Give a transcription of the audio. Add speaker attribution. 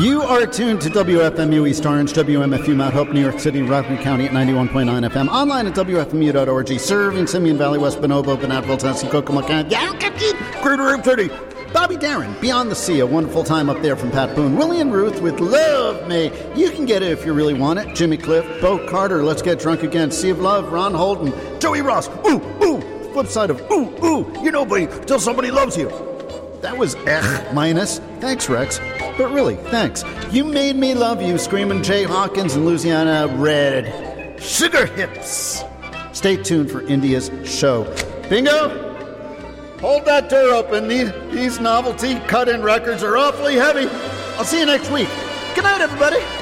Speaker 1: You are tuned to WFMU East Orange, WMFU Mount Hope, New York City, Rockland County at 91.9 FM. Online at WFMU.org. Serving Simeon Valley, West Bonobo, Benadryl, Tennessee, Kokomo County, Greater 30. Bobby Darin, Beyond the Sea, a wonderful time up there from Pat Boone. Willie and Ruth with Love Me. You can get it if you really want it. Jimmy Cliff, Bo Carter, Let's Get Drunk Again. Sea of Love, Ron Holden, Joey Ross. Ooh, ooh. Flip side of ooh, ooh. You're nobody till somebody loves you. That was minus. Thanks, Rex. But really, thanks. You Made Me Love You, Screaming Jay Hawkins and Louisiana Red. Sugar Hips. Stay tuned for India's show. Bingo! Hold that door open. These novelty cut-in records are awfully heavy. I'll see you next week. Good night, everybody.